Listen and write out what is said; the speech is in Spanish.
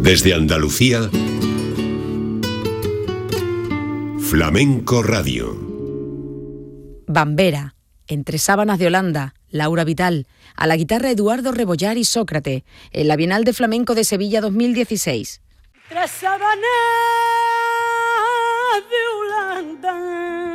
Desde Andalucía, Flamenco Radio. Bambera, Entre sábanas de Holanda, Laura Vital, a la guitarra Eduardo Rebollar y Sócrates, en la Bienal de Flamenco de Sevilla 2016. Entre sábanas de Holanda.